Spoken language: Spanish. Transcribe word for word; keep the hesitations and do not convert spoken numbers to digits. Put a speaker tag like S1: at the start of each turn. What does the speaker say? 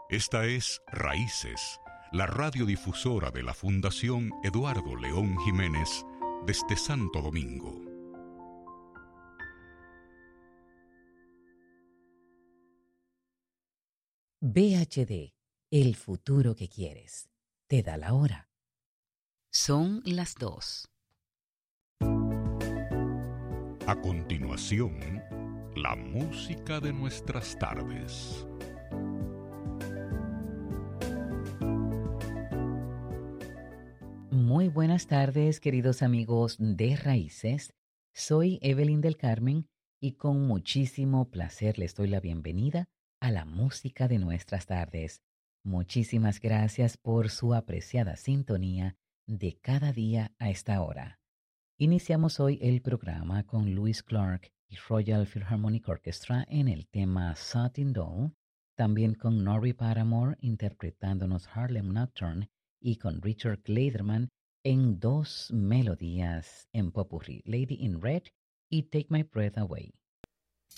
S1: Esta es Raíces, la radiodifusora de la Fundación Eduardo León Jiménez desde Santo Domingo.
S2: V H D, el futuro que quieres. Te da la hora. Son las dos.
S1: A continuación, la música de nuestras tardes.
S2: Muy buenas tardes, queridos amigos de Raíces. Soy Evelyn del Carmen y con muchísimo placer les doy la bienvenida a la música de nuestras tardes. Muchísimas gracias por su apreciada sintonía de cada día a esta hora. Iniciamos hoy el programa con Louis Clark y Royal Philharmonic Orchestra en el tema Satin Doll, también con Norrie Paramore interpretándonos Harlem Nocturne y con Richard Clayderman en dos melodías en popurrí, Lady in Red y Take My Breath Away.